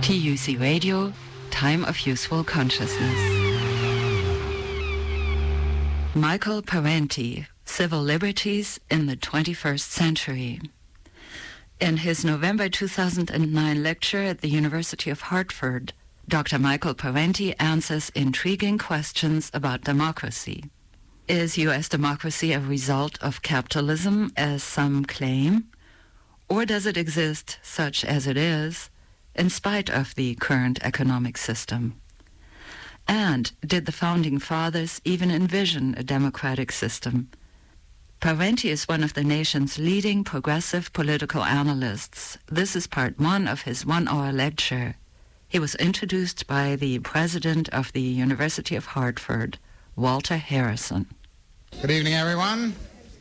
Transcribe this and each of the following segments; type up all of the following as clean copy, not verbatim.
TUC Radio, Time of Useful Consciousness. Michael Parenti, Civil Liberties in the 21st Century. In his November 2009 lecture at the University of Hartford, Dr. Michael Parenti answers intriguing questions about democracy. Is U.S. democracy a result of capitalism, as some claim? Or does it exist, such as it is, in spite of the current economic system? And did the Founding Fathers even envision a democratic system? Parenti is one of the nation's leading progressive political analysts. This is part one of his one-hour lecture. He was introduced by the president of the University of Hartford, Walter Harrison. Good evening, everyone.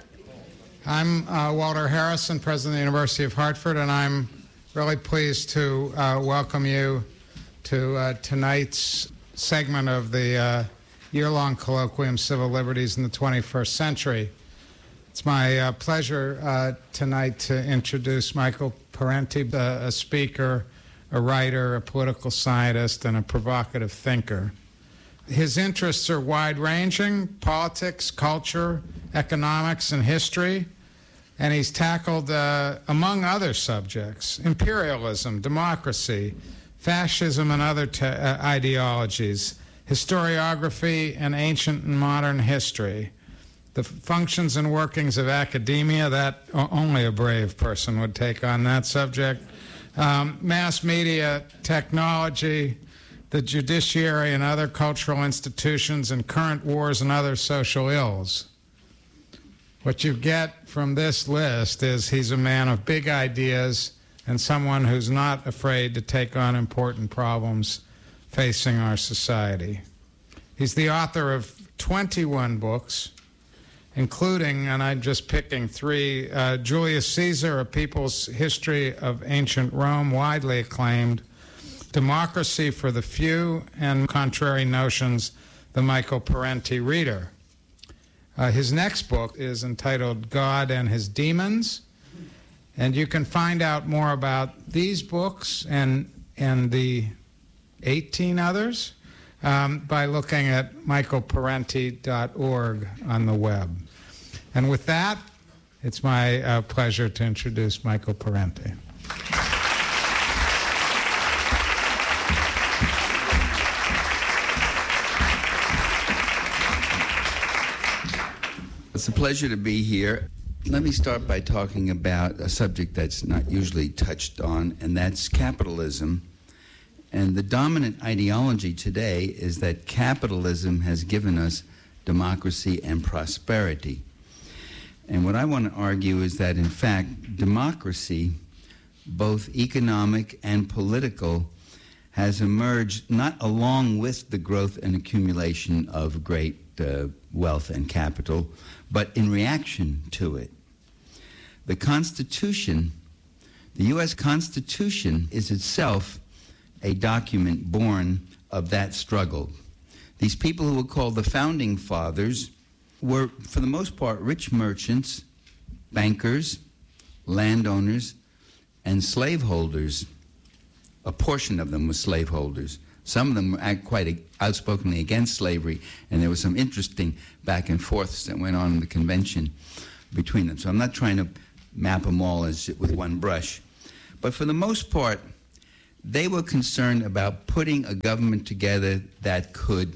I'm Walter Harrison, president of the University of Hartford, and I'm really pleased to welcome you to tonight's segment of the year-long colloquium, Civil Liberties in the 21st Century. It's my pleasure tonight to introduce Michael Parenti, a speaker, a writer, a political scientist, and a provocative thinker. His interests are wide-ranging: politics, culture, economics, and history. And he's tackled, among other subjects, imperialism, democracy, fascism, and other ideologies, historiography, and ancient and modern history, the functions and workings of academia, that only a brave person would take on that subject, mass media, technology, the judiciary and other cultural institutions, and current wars and other social ills. What you get from this list is he's a man of big ideas and someone who's not afraid to take on important problems facing our society. He's the author of 21 books, including, and I'm just picking three, Julius Caesar, A People's History of Ancient Rome, widely acclaimed, Democracy for the Few, and Contrary Notions, The Michael Parenti Reader. His next book is entitled God and His Demons, and you can find out more about these books and the 18 others by looking at michaelparenti.org on the web. And with that, it's my pleasure to introduce Michael Parenti. It's a pleasure to be here. Let me start by talking about a subject that's not usually touched on, and that's capitalism. And the dominant ideology today is that capitalism has given us democracy and prosperity. And what I want to argue is that, in fact, democracy, both economic and political, has emerged not along with the growth and accumulation of great wealth and capital, but in reaction to it. The Constitution, the U.S. Constitution, is itself a document born of that struggle. These people who were called the Founding Fathers were, for the most part, rich merchants, bankers, landowners, and slaveholders. A portion of them were slaveholders. Some of them were quite outspokenly against slavery, and there was some interesting back and forths that went on in the convention between them. So I'm not trying to map them all with one brush. But for the most part, they were concerned about putting a government together that could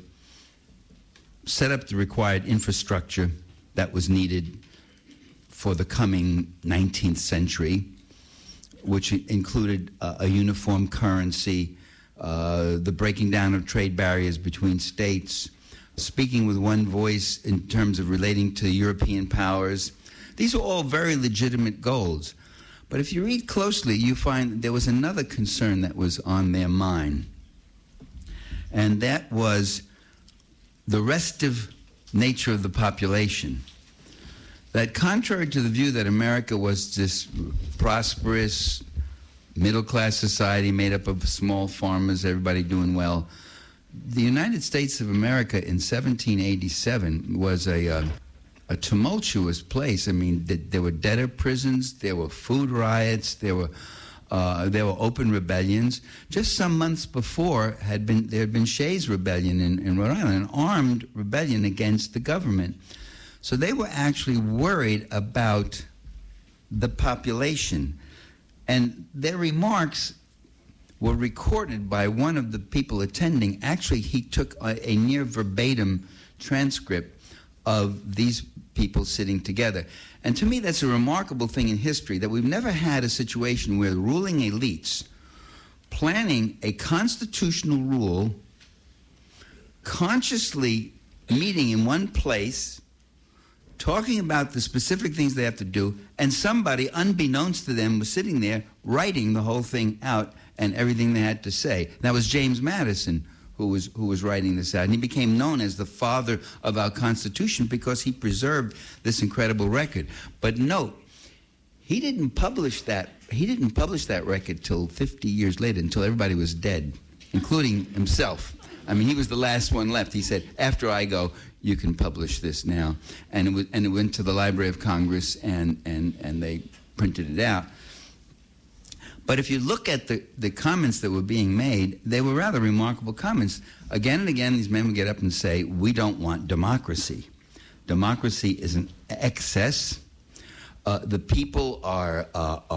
set up the required infrastructure that was needed for the coming 19th century, which included a uniform currency, the breaking down of trade barriers between states, speaking with one voice in terms of relating to European powers. These are all very legitimate goals. But if you read closely, you find there was another concern that was on their mind. And that was the restive nature of the population. That contrary to the view that America was this prosperous, middle-class society made up of small farmers, everybody doing well, the United States of America in 1787 was a tumultuous place. I mean, there were debtor prisons, there were food riots, there were There were open rebellions. Just some months before, there had been Shays' rebellion in Rhode Island, an armed rebellion against the government. So they were actually worried about the population. And their remarks were recorded by one of the people attending. Actually, he took a near verbatim transcript of these people sitting together. And to me, that's a remarkable thing in history, that we've never had a situation where the ruling elites planning a constitutional rule, consciously meeting in one place, talking about the specific things they have to do, and somebody, unbeknownst to them, was sitting there writing the whole thing out and everything they had to say. That was James Madison, who was writing this out. And he became known as the father of our Constitution because he preserved this incredible record. But note, he didn't publish that record till 50 years later, until everybody was dead, including himself. I mean, he was the last one left. He said, after I go, you can publish this now. And it went to the Library of Congress, and they printed it out. But if you look at the comments that were being made, they were rather remarkable comments. Again and again, these men would get up and say, we don't want democracy. Democracy is an excess. The people are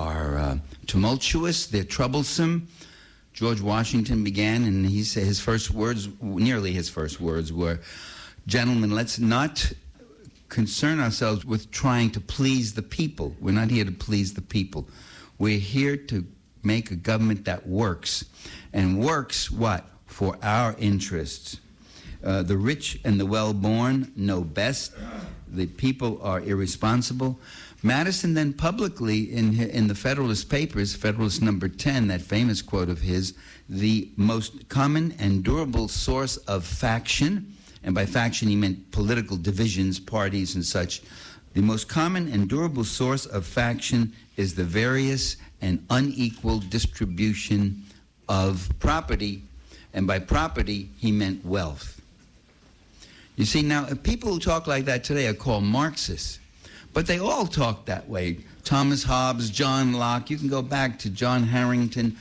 tumultuous. They're troublesome. George Washington began, and he said nearly his first words were, gentlemen, let's not concern ourselves with trying to please the people. We're not here to please the people. We're here to make a government that works. And works what? For our interests. The rich and the well-born know best. The people are irresponsible. Madison then publicly, in the Federalist Papers, Federalist number 10, that famous quote of his, the most common and durable source of faction, and by faction he meant political divisions, parties and such, the most common and durable source of faction is the various and unequal distribution of property, and by property he meant wealth. You see, now, people who talk like that today are called Marxists. But they all talk that way. Thomas Hobbes, John Locke, you can go back to John Harrington,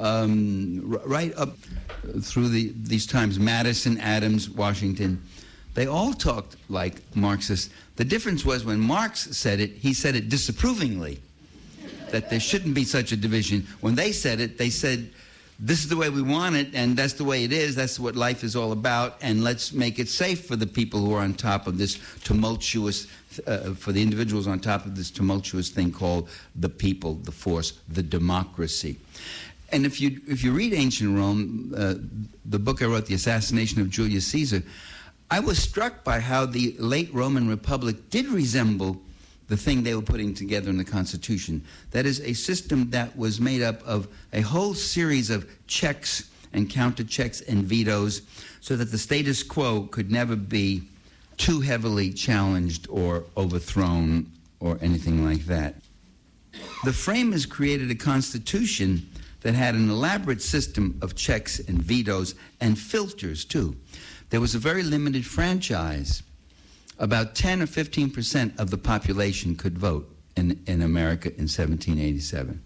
right up through these times, Madison, Adams, Washington. They all talked like Marxists. The difference was when Marx said it, he said it disapprovingly, that there shouldn't be such a division. When they said it, they said, this is the way we want it, and that's the way it is, that's what life is all about, and let's make it safe for the people who are on top of this tumultuous for the individuals on top of this tumultuous thing called the people, the force, the democracy. And if you read Ancient Rome, the book I wrote, The Assassination of Julius Caesar, I was struck by how the late Roman Republic did resemble the thing they were putting together in the Constitution. That is, a system that was made up of a whole series of checks and counter-checks and vetoes so that the status quo could never be too heavily challenged or overthrown or anything like that. The framers created a constitution that had an elaborate system of checks and vetoes and filters, too. There was a very limited franchise. About 10 or 15% of the population could vote in America in 1787.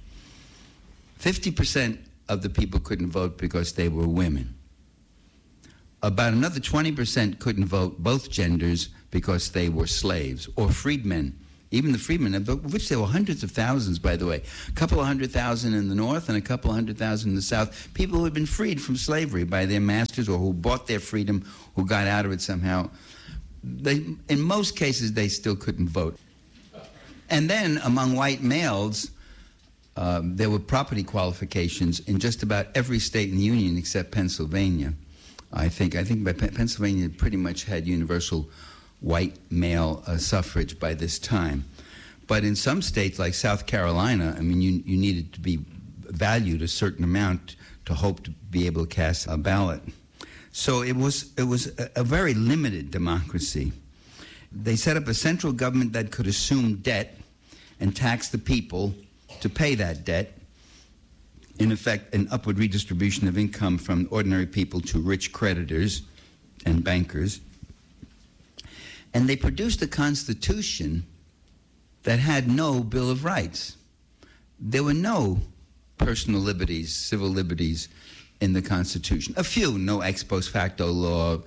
50% of the people couldn't vote because they were women. About another 20% couldn't vote, both genders, because they were slaves or freedmen. Even the freedmen, of which there were hundreds of thousands, by the way. A couple of 100,000 in the north and a couple of 100,000 in the south. People who had been freed from slavery by their masters or who bought their freedom, who got out of it somehow. In most cases, they still couldn't vote. And then among white males, there were property qualifications in just about every state in the Union except Pennsylvania. I think Pennsylvania pretty much had universal white male suffrage by this time. But in some states like South Carolina, I mean, you needed to be valued a certain amount to hope to be able to cast a ballot. So it was a very limited democracy. They set up a central government that could assume debt and tax the people to pay that debt. In effect, an upward redistribution of income from ordinary people to rich creditors and bankers. And they produced a constitution that had no Bill of Rights. There were no personal liberties, civil liberties in the Constitution. A few, no ex post facto law,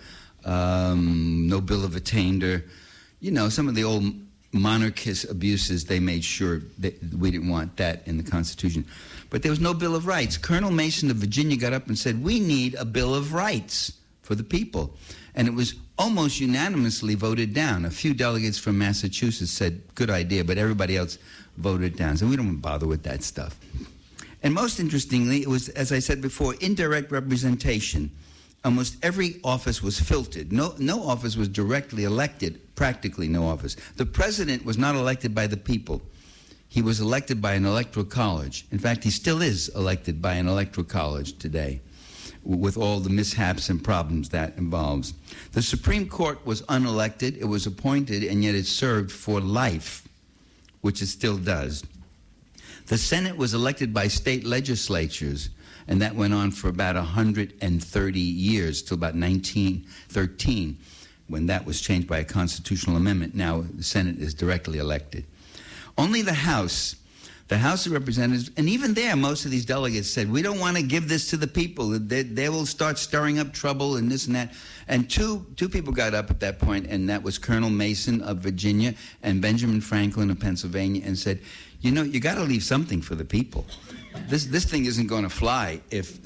no Bill of Attainder. You know, some of the old monarchist abuses, they made sure that we didn't want that in the Constitution. But there was no Bill of Rights. Colonel Mason of Virginia got up and said, we need a Bill of Rights for the people. And it was almost unanimously voted down. A few delegates from Massachusetts said, good idea, but everybody else voted down. So we don't bother with that stuff. And most interestingly, it was, as I said before, indirect representation. Almost every office was filtered. No office was directly elected, practically no office. The president was not elected by the people. He was elected by an electoral college. In fact, he still is elected by an electoral college today, with all the mishaps and problems that involves. The Supreme Court was unelected. It was appointed, and yet it served for life, which it still does. The Senate was elected by state legislatures, and that went on for about 130 years, till about 1913, when that was changed by a constitutional amendment. Now the Senate is directly elected. Only the House of Representatives, and even there, most of these delegates said, we don't want to give this to the people. They will start stirring up trouble and this and that. And two people got up at that point, and that was Colonel Mason of Virginia and Benjamin Franklin of Pennsylvania, and said, you know, you got to leave something for the people. This thing isn't going to fly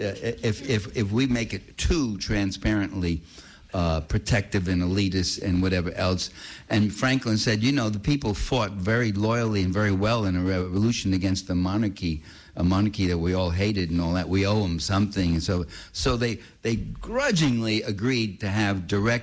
if we make it too transparently protective and elitist and whatever else. And Franklin said, you know, the people fought very loyally and very well in a revolution against the monarchy, a monarchy that we all hated and all that. We owe them something. And so they grudgingly agreed to have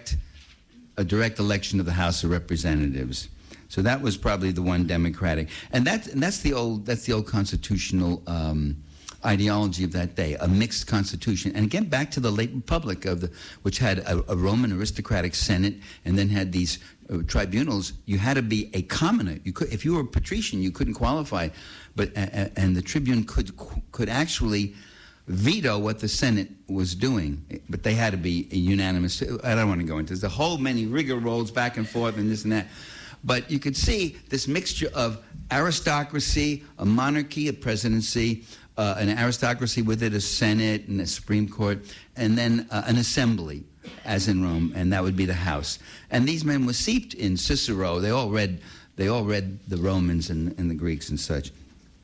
a direct election of the House of Representatives. So that was probably the one Democratic, and that's the old constitutional ideology of that day, a mixed constitution. And again, back to the late Republic which had a Roman aristocratic Senate, and then had these tribunals. You had to be a commoner. If you were a patrician, you couldn't qualify, and the tribune could actually veto what the Senate was doing, but they had to be unanimous. I don't want to go into this. The whole many rigmaroles back and forth and this and that. But you could see this mixture of aristocracy, a monarchy, a presidency, an aristocracy with it, a Senate and a Supreme Court, and then an assembly, as in Rome, and that would be the House. And these men were steeped in Cicero. They all read the Romans and the Greeks and such.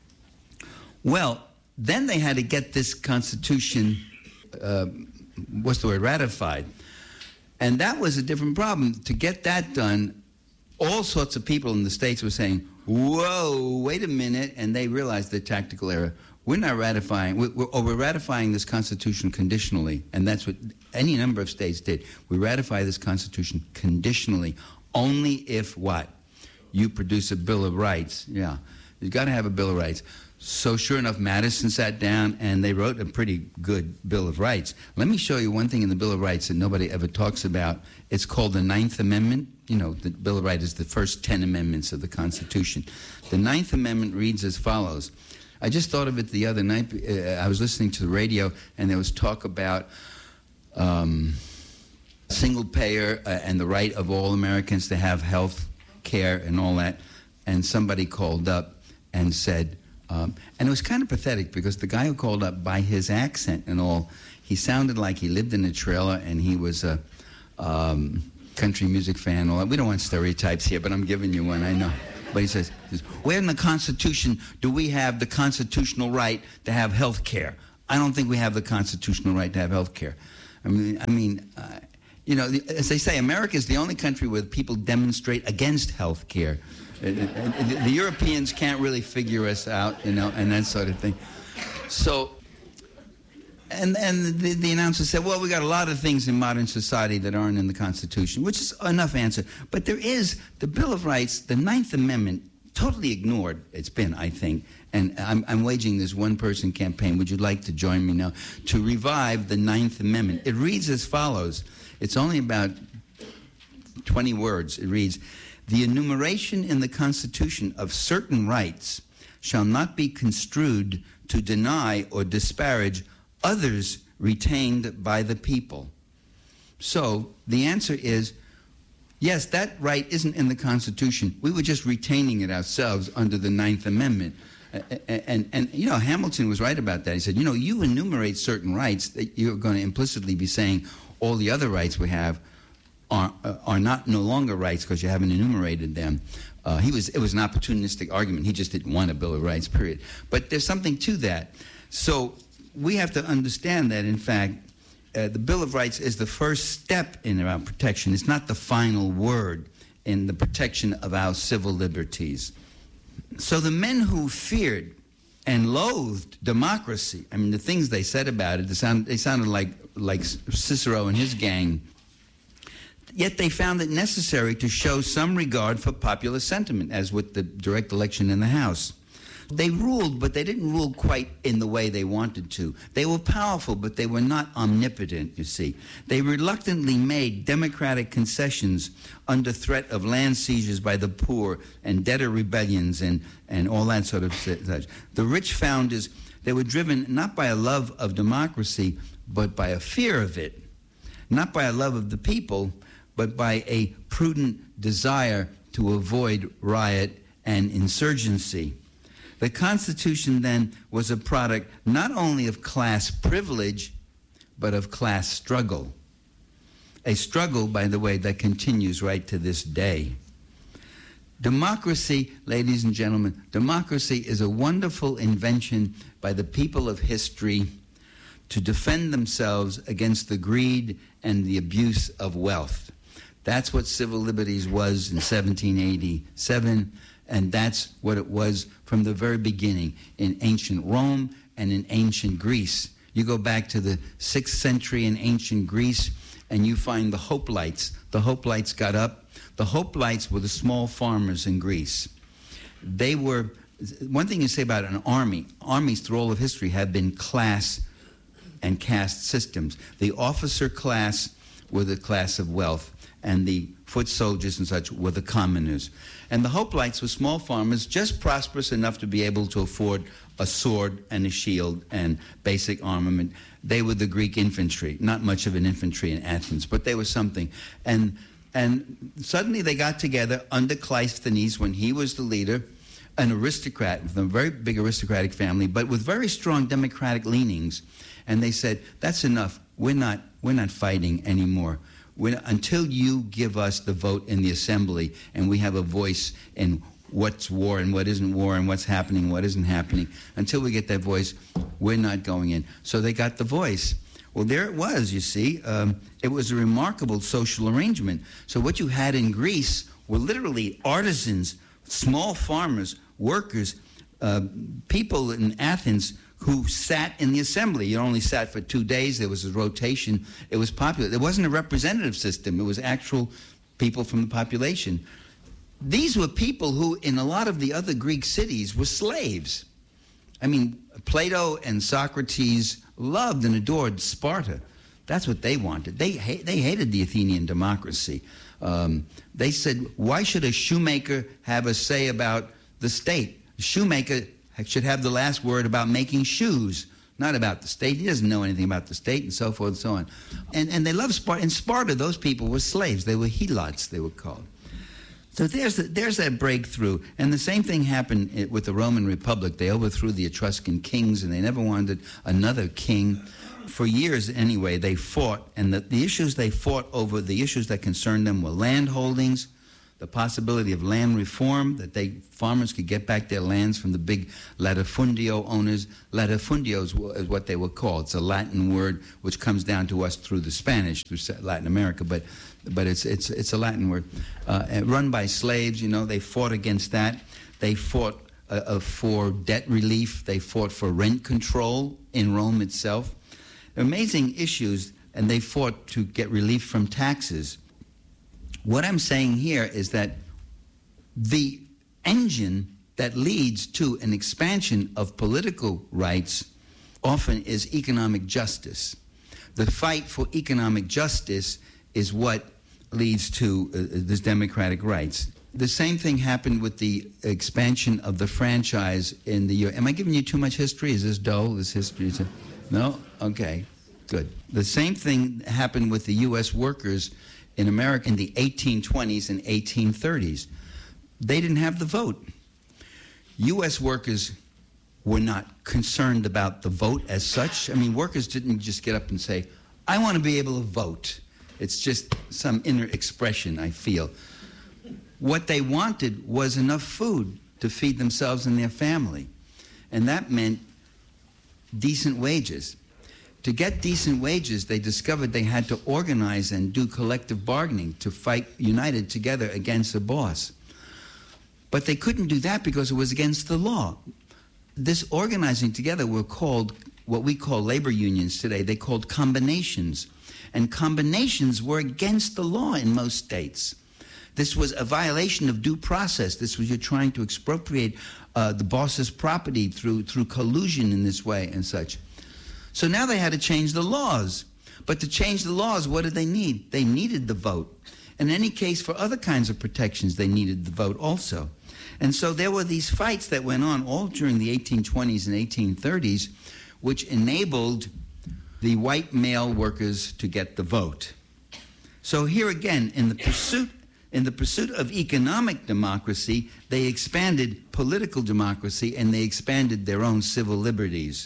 Well, then they had to get this Constitution, ratified. And that was a different problem. To get that done, all sorts of people in the States were saying, whoa, wait a minute, and they realized their tactical error. We're not ratifying, we're ratifying this Constitution conditionally, and that's what any number of states did. We ratify this Constitution conditionally, only if what? You produce a Bill of Rights. Yeah, you've got to have a Bill of Rights. So sure enough, Madison sat down, and they wrote a pretty good Bill of Rights. Let me show you one thing in the Bill of Rights that nobody ever talks about. It's called the Ninth Amendment. You know, the Bill of Rights is the first 10 amendments of the Constitution. The Ninth Amendment reads as follows. I just thought of it the other night. I was listening to the radio, and there was talk about single payer and the right of all Americans to have health care and all that. And somebody called up and said, and it was kind of pathetic because the guy who called up, by his accent and all, he sounded like he lived in a trailer and he was a country music fan and all that. We don't want stereotypes here, but I'm giving you one, I know. But he says, where in the Constitution do we have the constitutional right to have health care? I don't think we have the constitutional right to have health care. I mean, you know, as they say, America is the only country where people demonstrate against health care. The Europeans can't really figure us out, you know, and that sort of thing. So, and the announcer said, well, we got a lot of things in modern society that aren't in the Constitution, which is enough answer. But there is the Bill of Rights, the Ninth Amendment, totally ignored. It's been, I think, and I'm waging this one-person campaign. Would you like to join me now to revive the Ninth Amendment? It reads as follows. It's only about 20 words. It reads, the enumeration in the Constitution of certain rights shall not be construed to deny or disparage others retained by the people. So the answer is, yes, that right isn't in the Constitution. We were just retaining it ourselves under the Ninth Amendment. And Hamilton was right about that. He said, you enumerate certain rights that you're going to implicitly be saying all the other rights we have are no longer rights because you haven't enumerated them. It was an opportunistic argument. He just didn't want a Bill of Rights, period. But there's something to that. So we have to understand that, in fact, the Bill of Rights is the first step in our protection. It's not the final word in the protection of our civil liberties. So the men who feared and loathed democracy, I mean, the things they said about it, they sounded like Cicero and his gang, yet they found it necessary to show some regard for popular sentiment, as with the direct election in the House. They ruled, but they didn't rule quite in the way they wanted to. They were powerful, but they were not omnipotent, you see. They reluctantly made democratic concessions under threat of land seizures by the poor and debtor rebellions and all that sort of such. The rich founders, they were driven not by a love of democracy, but by a fear of it. Not by a love of the people, but by a prudent desire to avoid riot and insurgency. The Constitution then was a product not only of class privilege, but of class struggle. A struggle, by the way, that continues right to this day. Democracy, ladies and gentlemen, democracy is a wonderful invention by the people of history to defend themselves against the greed and the abuse of wealth. That's what civil liberties was in 1787. And that's what it was from the very beginning in ancient Rome and in ancient Greece. You go back to the 6th century in ancient Greece, and you find the Hoplites. The Hoplites got up. The Hoplites were the small farmers in Greece. They were, one thing you say about an army, armies through all of history have been class and caste systems. The officer class were the class of wealth, and the foot soldiers and such were the commoners. And the Hoplites were small farmers, just prosperous enough to be able to afford a sword and a shield and basic armament. They were the Greek infantry, not much of an infantry in Athens, but they were something. And suddenly they got together under Cleisthenes when he was the leader, an aristocrat, from a very big aristocratic family, but with very strong democratic leanings. And they said, that's enough. We're not fighting anymore. Until you give us the vote in the assembly and we have a voice in what's war and what isn't war and what's happening and what isn't happening, until we get that voice, we're not going in. So they got the voice. Well, there it was, you see. It was a remarkable social arrangement. So what you had in Greece were literally artisans, small farmers, workers, people in Athens who sat in the assembly. You only sat for 2 days. There was a rotation. It was popular. There wasn't a representative system. It was actual people from the population. These were people who, in a lot of the other Greek cities, were slaves. I mean, Plato and Socrates loved and adored Sparta. That's what they wanted. They hated the Athenian democracy. They said, why should a shoemaker have a say about the state? The shoemaker should have the last word about making shoes, not about the state. He doesn't know anything about the state, and so forth and so on. And they loved Sparta. In Sparta, those people were slaves. They were helots, they were called. So there's that breakthrough. And the same thing happened with the Roman Republic. They overthrew the Etruscan kings, and they never wanted another king. For years, anyway, they fought. And the issues they fought over, the issues that concerned them were land holdings, the possibility of land reform, that farmers could get back their lands from the big latifundio owners. Latifundios is what they were called. It's a Latin word which comes down to us through the Spanish, through Latin America, but it's a Latin word. Run by slaves, they fought against that. They fought for debt relief. They fought for rent control in Rome itself. Amazing issues, and they fought to get relief from taxes. What I'm saying here is that the engine that leads to an expansion of political rights often is economic justice. The fight for economic justice is what leads to this democratic rights. The same thing happened with the expansion of the franchise in the U.S. Am I giving you too much history? Is this dull, this history? No? Okay, good. The same thing happened with the U.S. workers in America in the 1820s and 1830s. They didn't have the vote. U.S. workers were not concerned about the vote as such. I mean, workers didn't just get up and say, I want to be able to vote. It's just some inner expression, I feel. What they wanted was enough food to feed themselves and their family. And that meant decent wages. To get decent wages, they discovered they had to organize and do collective bargaining to fight united together against the boss. But they couldn't do that because it was against the law. This organizing together were called what we call labor unions today. They called combinations. And combinations were against the law in most states. This was a violation of due process. This was you're trying to expropriate the boss's property through collusion in this way and such. So now they had to change the laws. But to change the laws, what did they need? They needed the vote. In any case, for other kinds of protections, they needed the vote also. And so there were these fights that went on all during the 1820s and 1830s, which enabled the white male workers to get the vote. So here again, in the pursuit of economic democracy, they expanded political democracy and they expanded their own civil liberties.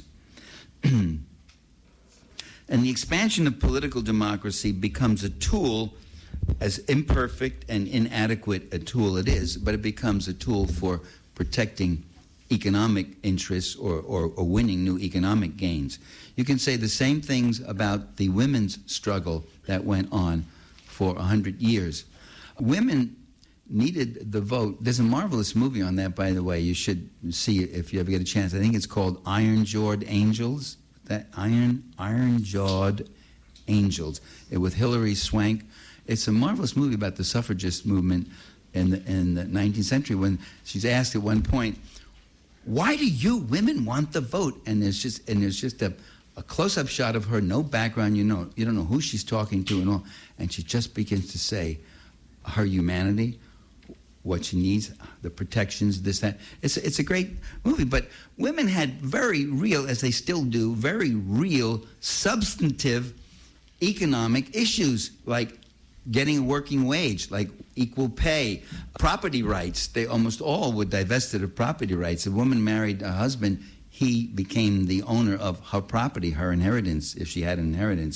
And the expansion of political democracy becomes a tool, as imperfect and inadequate a tool it is, but it becomes a tool for protecting economic interests or winning new economic gains. You can say the same things about the women's struggle that went on for 100 years. Women needed the vote. There's a marvelous movie on that, by the way. You should see it if you ever get a chance. I think it's called Iron-Jawed Angels. That Iron-Jawed Angels, with Hilary Swank. It's a marvelous movie about the suffragist movement in the 19th century, when she's asked at one point, why do you women want the vote? And there's just a close-up shot of her, no background, you don't know who she's talking to and all, and she just begins to say her humanity, what she needs, the protections, this, that. It's a great movie, but women had very real, as they still do, very real, substantive economic issues, like getting a working wage, like equal pay, property rights. They almost all were divested of property rights. If a woman married a husband, he became the owner of her property, her inheritance, if she had an inheritance.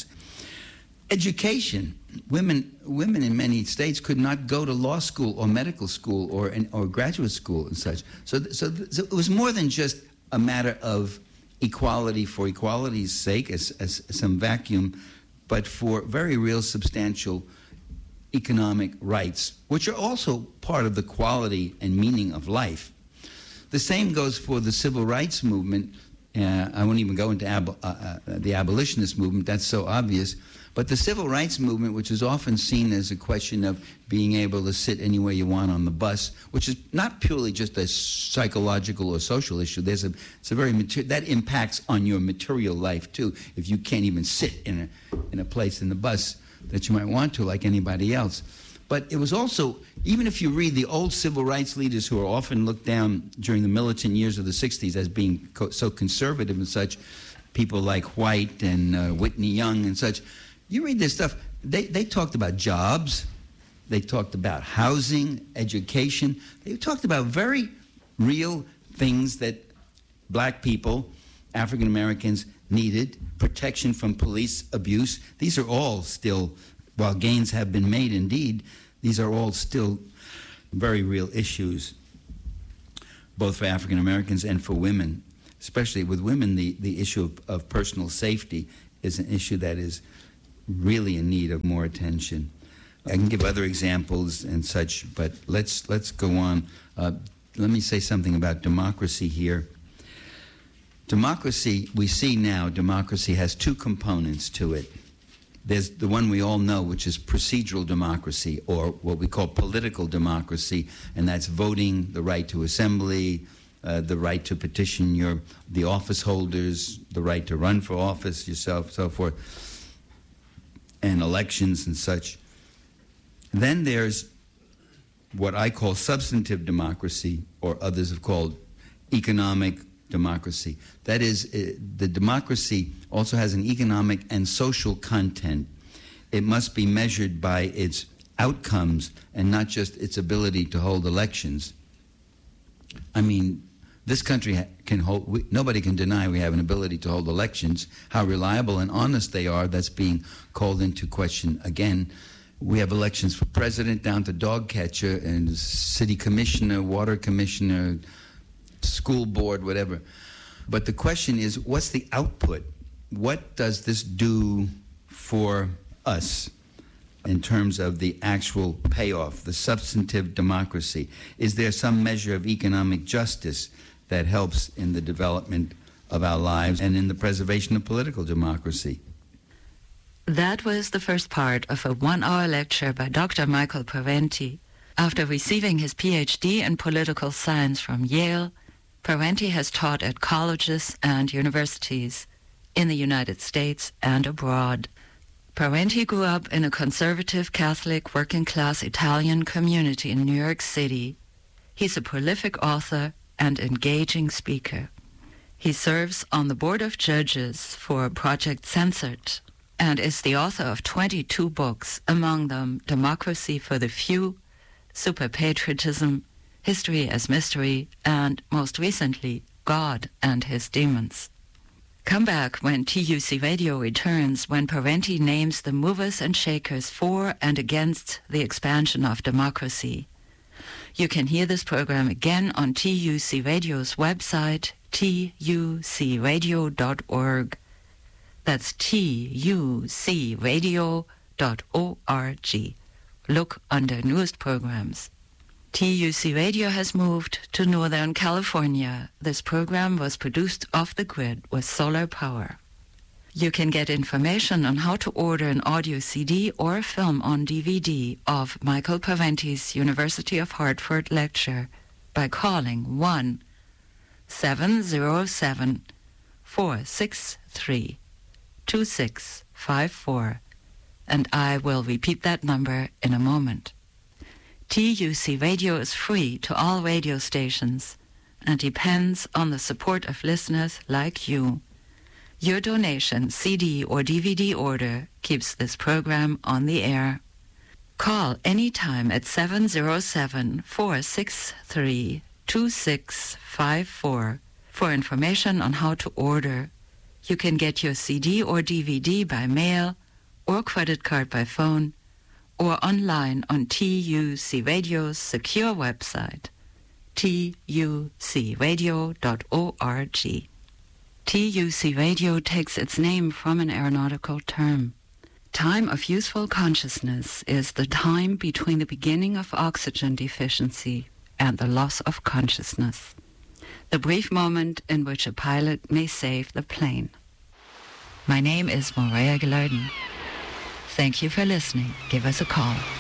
Education. Women in many states could not go to law school or medical school or graduate school and such. So it was more than just a matter of equality for equality's sake, as some vacuum, but for very real, substantial economic rights, which are also part of the quality and meaning of life. The same goes for the civil rights movement. I won't even go into the abolitionist movement. That's so obvious. But the civil rights movement, which is often seen as a question of being able to sit anywhere you want on the bus, which is not purely just a psychological or social issue. It's a very that impacts on your material life too. If you can't even sit in a place in the bus that you might want to, like anybody else. But it was also, even if you read the old civil rights leaders who are often looked down during the militant years of the 60s as being so conservative and such, people like White and Whitney Young and such, you read this stuff, they talked about jobs, they talked about housing, education, they talked about very real things that black people, African Americans, needed, protection from police abuse. These are all still, while gains have been made indeed, these are all still very real issues, both for African Americans and for women. Especially with women, the issue of personal safety is an issue that is really in need of more attention. I can give other examples and such, but let's go on. Let me say something about democracy here. Democracy, we see now, democracy has two components to it. There's the one we all know, which is procedural democracy, or what we call political democracy, and that's voting, the right to assembly, the right to petition the office holders, the right to run for office yourself, so forth, and elections and such. Then there's what I call substantive democracy, or others have called economic democracy. That is, the democracy also has an economic and social content. It must be measured by its outcomes and not just its ability to hold elections. I mean, This country can hold, nobody can deny we have an ability to hold elections. How reliable and honest they are, that's being called into question again. We have elections for president down to dog catcher and city commissioner, water commissioner, school board, whatever. But the question is, what's the output? What does this do for us in terms of the actual payoff, the substantive democracy? Is there some measure of economic justice that helps in the development of our lives and in the preservation of political democracy? That was the first part of a 1-hour lecture by Dr. Michael Parenti. After receiving his PhD in political science from Yale, Parenti has taught at colleges and universities in the United States and abroad. Parenti grew up in a conservative Catholic working-class Italian community in New York City. He's a prolific author and engaging speaker. He serves on the board of judges for Project Censored and is the author of 22 books, among them Democracy for the Few, Superpatriotism, History as Mystery, and most recently, God and His Demons. Come back when TUC Radio returns, when Parenti names the movers and shakers for and against the expansion of democracy. You can hear this program again on TUC Radio's website, tucradio.org. That's tucradio.org. Look under newest programs. TUC Radio has moved to Northern California. This program was produced off the grid with solar power. You can get information on how to order an audio CD or a film on DVD of Michael Parenti's University of Hartford lecture by calling 1-707-463-2654, and I will repeat that number in a moment. TUC Radio is free to all radio stations and depends on the support of listeners like you. Your donation, CD or DVD order, keeps this program on the air. Call anytime at 707-463-2654 for information on how to order. You can get your CD or DVD by mail or credit card by phone, or online on TUC Radio's secure website, tucradio.org. TUC Radio takes its name from an aeronautical term. Time of useful consciousness is the time between the beginning of oxygen deficiency and the loss of consciousness, the brief moment in which a pilot may save the plane. My name is Morea Gilardin. Thank you for listening. Give us a call.